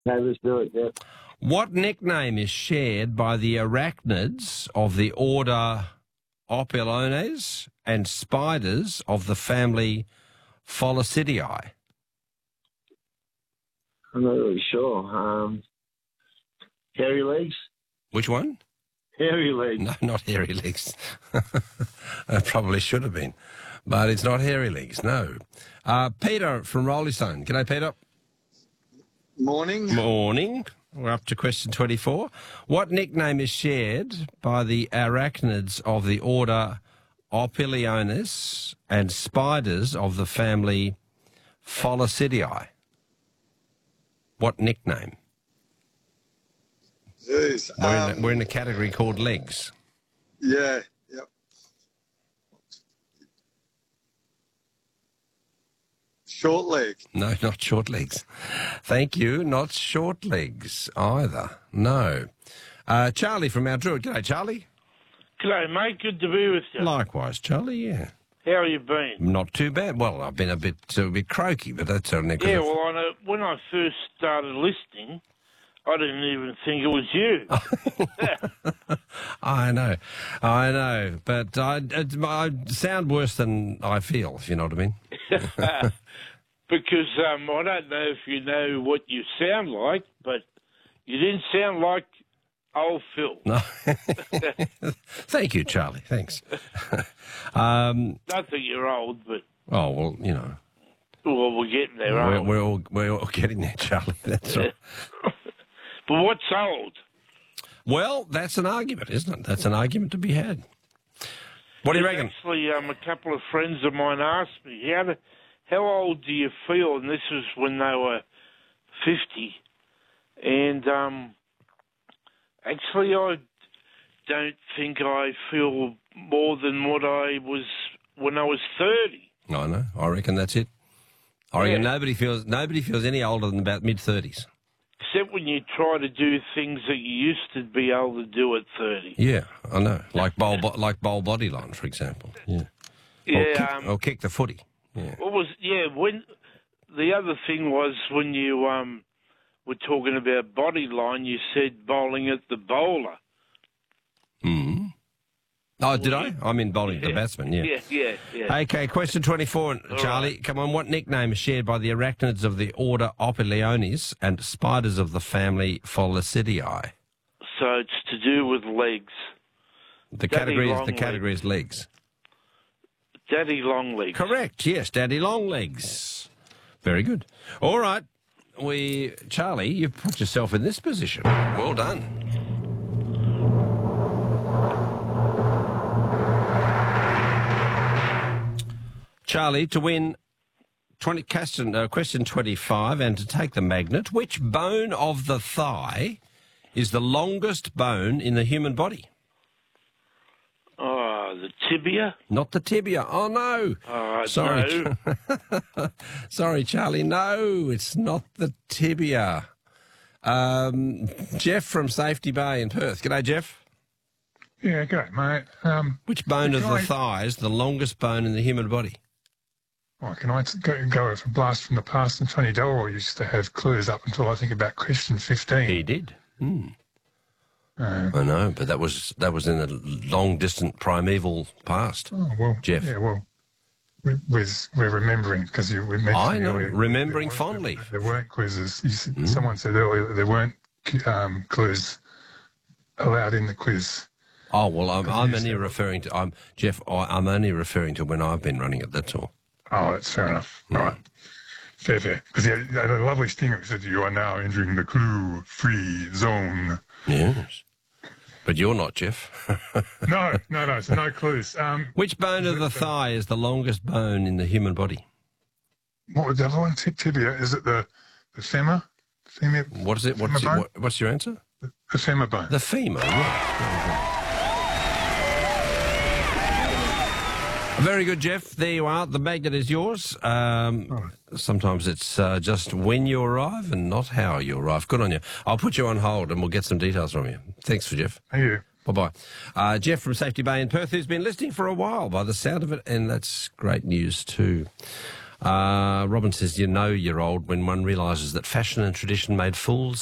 Okay, let's do it, Jeff. What nickname is shared by the arachnids of the order Ophilones and spiders of the family Folicidae? I'm not really sure. Hairy legs? Which one? Hairy legs. No, not hairy legs. It probably should have been. But it's not hairy legs, no. Peter from Roleystone. G'day, Peter. Morning. Morning. We're up to question 24. What nickname is shared by the arachnids of the order Opiliones and spiders of the family Folicidae? What nickname? Jeez. We're in a category called legs. Yeah. Yep. Short leg. No, not short legs. Thank you. Not short legs either. No. Charlie from Mount Druitt. G'day, Charlie. G'day, mate. Good to be with you. Likewise, Charlie, yeah. How you been? Not too bad. Well, I've been a bit croaky, but that's only because Yeah, well, I know, when I first started listening, I didn't even think it was you. I know. But I sound worse than I feel, if you know what I mean. Because I don't know if you know what you sound like, but you didn't sound like old Phil. No. Thank you, Charlie. Thanks. Not that you're old, but... Oh, well, you know. Well, we're getting there, aren't we? We're all getting there, Charlie. That's right. But what's old? Well, that's an argument, isn't it? That's an argument to be had. What do you reckon? Actually, a couple of friends of mine asked me, how old do you feel? And this was when they were 50. And actually, I don't think I feel more than what I was when I was 30. I know. I reckon that's it. I reckon nobody feels any older than about mid-30s. Except when you try to do things that you used to be able to do at 30. Yeah, I know. Like bowl body line, for example. Yeah. Yeah. Or kick the footy. Yeah. When the other thing was when you were talking about body line, you said bowling at the bowler. Hmm. Oh, did I? I mean bowling at the batsman, yeah. Yeah. Okay, question 24, Charlie. Right. Come on, what nickname is shared by the arachnids of the order Ophilones and spiders of the family Folicidae? So it's to do with legs. The category is legs. Daddy long legs. Correct, yes, daddy long legs. Very good. All right, Charlie, you've put yourself in this position. Well done. Charlie, to win question 25 and to take the magnet, which bone of the thigh is the longest bone in the human body? Oh, the tibia? Not the tibia. Oh, no. Sorry. No. Sorry, Charlie. No, it's not the tibia. Jeff from Safety Bay in Perth. G'day, Jeff. Yeah, good, mate. Which bone of the thigh is the longest bone in the human body? Oh, can I go with a blast from the past? And Tony Delroy used to have clues up until I think about question 15. He did. I know, but that was in the long, distant, primeval past. Oh, well, Jeff. Yeah, well, we're remembering, because we mentioned I know, earlier, remembering fondly. There weren't quizzes. Someone said earlier that there weren't clues allowed in the quiz. Oh, well, I'm only referring to... Jeff, I'm only referring to when I've been running it, that's all. Oh, that's fair enough. All right. Fair. Because the lovely stinger said you are now entering the clue-free zone. Yes. But you're not, Jeff. No, so no clues. Which bone of the thigh is the longest bone in the human body? What was the other one? Tibia. Is it the femur? What is it? What's your answer? The femur bone. The femur, yes. Very good, Jeff. There you are. The magnet is yours. Sometimes it's just when you arrive and not how you arrive. Good on you. I'll put you on hold and we'll get some details from you. Thanks for Jeff. Thank you. Bye-bye. Jeff from Safety Bay in Perth, who's been listening for a while by the sound of it, and that's great news too. Robin says, you know you're old when one realises that fashion and tradition made fools